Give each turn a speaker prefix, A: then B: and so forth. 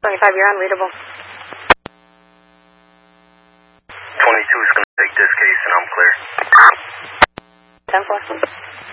A: 25, you're unreadable.
B: 22 is going to take this case and I'm clear.
A: 10-4.